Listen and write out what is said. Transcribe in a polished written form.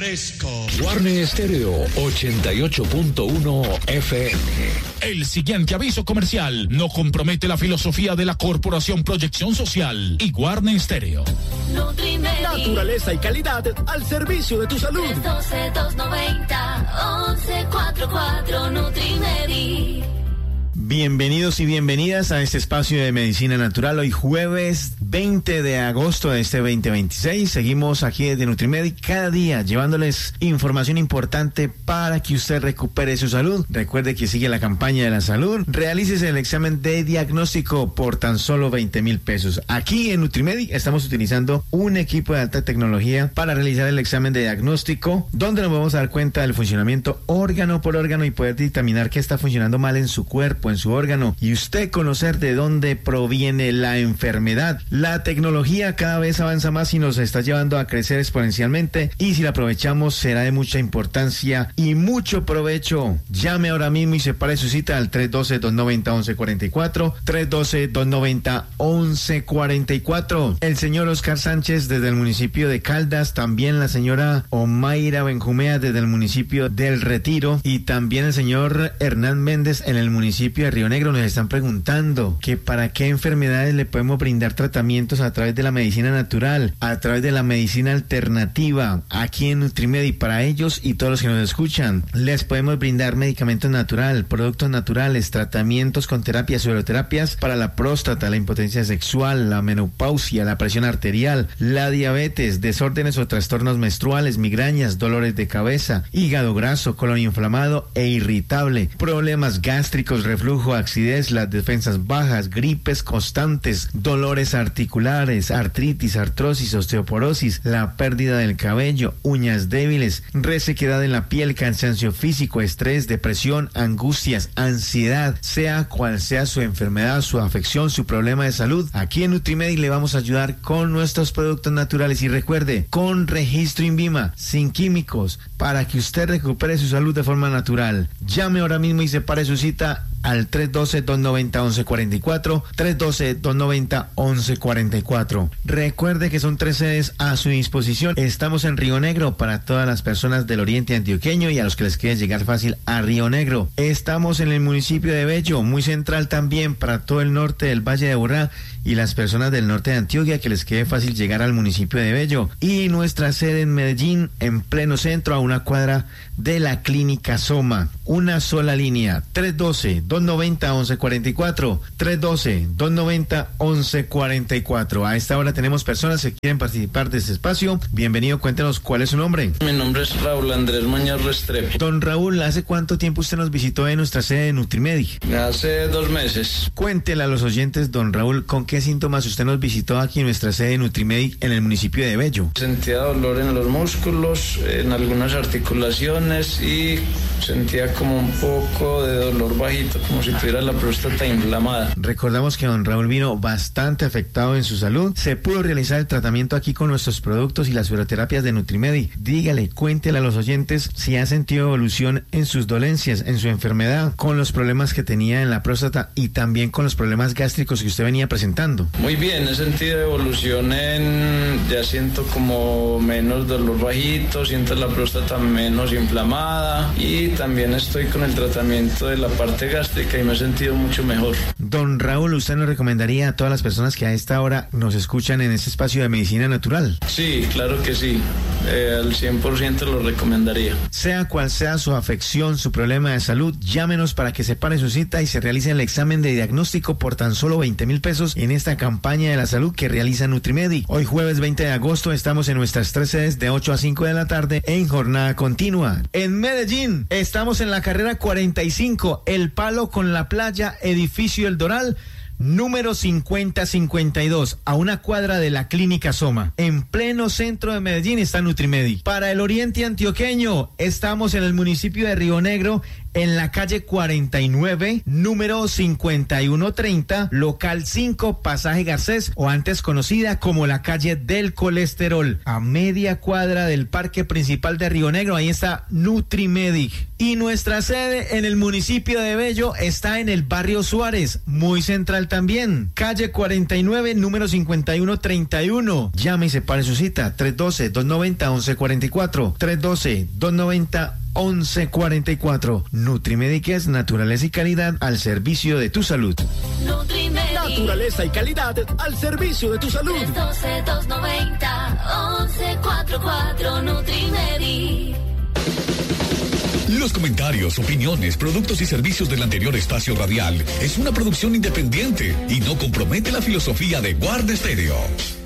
fresco. Guarne Estéreo 88.1 FM. El siguiente aviso comercial no compromete la filosofía de la Corporación Proyección Social y Guarne Estéreo. Naturaleza y calidad al servicio de tu salud. 312-290-1144 Nutrimedi. Bienvenidos y bienvenidas a este espacio de Medicina Natural. Hoy jueves 20 de agosto de este 2026. Seguimos aquí desde Nutrimedi cada día llevándoles información importante para que usted recupere su salud. Recuerde que sigue la campaña de la salud. Realícese el examen de diagnóstico por tan solo 20,000 pesos. Aquí en Nutrimedi estamos utilizando un equipo de alta tecnología para realizar el examen de diagnóstico, donde nos vamos a dar cuenta del funcionamiento órgano por órgano y poder dictaminar qué está funcionando mal en su cuerpo, en su órgano, y usted conocer de dónde proviene la enfermedad. La tecnología cada vez avanza más y nos está llevando a crecer exponencialmente, y si la aprovechamos será de mucha importancia y mucho provecho. Llame ahora mismo y separe su cita al 312-290-1144, 312-290-1144. El señor Oscar Sánchez desde el municipio de Caldas, también la señora Omaira Benjumea desde el municipio del Retiro, y también el señor Hernán Méndez en el municipio de Río Negro nos están preguntando que para qué enfermedades le podemos brindar tratamientos a través de la medicina natural, a través de la medicina alternativa, aquí en Nutrimedi. Para ellos y todos los que nos escuchan, les podemos brindar medicamentos naturales, productos naturales, tratamientos con terapias, sueroterapias para la próstata, la impotencia sexual, la menopausia, la presión arterial, la diabetes, desórdenes o trastornos menstruales, migrañas, dolores de cabeza, hígado graso, colon inflamado e irritable, problemas gástricos, reflujo, acidez, las defensas bajas, gripes constantes, dolores articulares, artritis, artrosis, osteoporosis, la pérdida del cabello, uñas débiles, resequedad en la piel, cansancio físico, estrés, depresión, angustias, ansiedad, sea cual sea su enfermedad, su afección, su problema de salud. Aquí en Nutrimedi le vamos a ayudar con nuestros productos naturales, y recuerde, con registro INVIMA, sin químicos, para que usted recupere su salud de forma natural. Llame ahora mismo y separe su cita al 312-290-1144, 312-290-1144. Recuerde que son 3 sedes a su disposición. Estamos en Río Negro para todas las personas del oriente antioqueño y a los que les quiere llegar fácil a Río Negro. Estamos en el municipio de Bello, muy central también para todo el norte del Valle de Aburrá y las personas del norte de Antioquia que les quede fácil llegar al municipio de Bello. Y nuestra sede en Medellín, en pleno centro, a una cuadra de la Clínica Soma. Una sola línea, 312-290-1144, 312-290-1144. A esta hora tenemos personas que quieren participar de este espacio. Bienvenido, cuéntenos cuál es su nombre. Mi nombre es Raúl Andrés Mañar Restrepo. Don Raúl, ¿hace cuánto tiempo usted nos visitó en nuestra sede de Nutrimedi? Hace 2 meses. Cuéntele a los oyentes, don Raúl, ¿con qué síntomas usted nos visitó aquí en nuestra sede de Nutrimedi en el municipio de Bello? Sentía dolor en los músculos, en algunas articulaciones, y sentía como un poco de dolor bajito, como si tuviera la próstata inflamada. Recordamos que don Raúl vino bastante afectado en su salud. Se pudo realizar el tratamiento aquí con nuestros productos y las sueroterapias de Nutrimedi. Dígale, cuéntele a los oyentes si ha sentido evolución en sus dolencias, en su enfermedad, con los problemas que tenía en la próstata y también con los problemas gástricos que usted venía presentando. Muy bien, he sentido evolución ya siento como menos dolor bajito, siento la próstata menos inflamada, y también estoy con el tratamiento de la parte gástrica y me he sentido mucho mejor. Don Raúl, ¿usted nos recomendaría a todas las personas que a esta hora nos escuchan en este espacio de medicina natural? Sí, claro que sí, al 100% lo recomendaría. Sea cual sea su afección, su problema de salud, llámenos para que separe su cita y se realice el examen de diagnóstico por tan solo 20,000 pesos en esta campaña de la salud que realiza Nutrimedi. Hoy jueves 20 de agosto estamos en nuestras 3 sedes de 8 a 5 de la tarde en jornada continua. En Medellín estamos en la carrera 45, El Palo con la Playa, edificio El Doral, número 5052, a una cuadra de la Clínica Soma. En pleno centro de Medellín está Nutrimedi. Para el oriente antioqueño estamos en el municipio de Río Negro, en la calle 49, número 5130, local 5, pasaje Garcés, o antes conocida como la calle del colesterol, a media cuadra del parque principal de Río Negro. Ahí está Nutrimedi. Y nuestra sede en el municipio de Bello está en el barrio Suárez, muy central también. Calle 49, número 5131. Llame y separe su cita. 312-290-1144. 312-290-1144. Nutrimedic, naturaleza y calidad al servicio de tu salud. Nutrimedic. Naturaleza y calidad al servicio de tu salud. 312-290-1144. Nutrimedic. Los comentarios, opiniones, productos y servicios del anterior espacio radial es una producción independiente y no compromete la filosofía de Guarda Estéreo.